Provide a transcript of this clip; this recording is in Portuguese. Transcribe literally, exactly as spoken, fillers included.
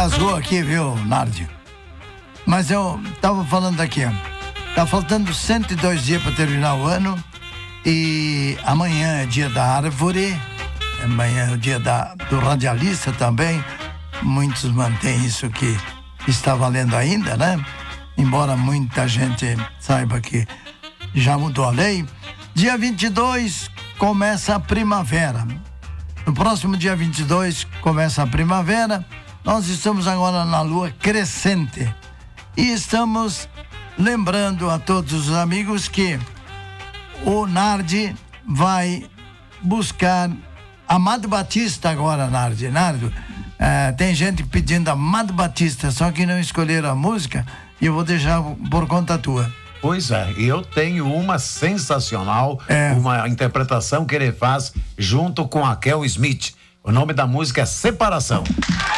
engasgou aqui, viu, Nardi? Mas eu tava falando aqui, ó. Tá faltando cento e dois dias para terminar o ano. E amanhã é dia da árvore. Amanhã é o dia da, do radialista também. Muitos mantêm isso que está valendo ainda, né? Embora muita gente saiba que já mudou a lei. Dia vinte e dois começa a primavera. No próximo dia vinte e dois começa a primavera. Nós estamos agora na lua crescente. E estamos lembrando a todos os amigos que o Nardi vai buscar Amado Batista agora, Nardi. Nardo, é, tem gente pedindo Amado Batista, só que não escolheram a música e eu vou deixar por conta tua. Pois é, e eu tenho uma sensacional, é. uma interpretação que ele faz junto com a Kel Smith. O nome da música é Separação.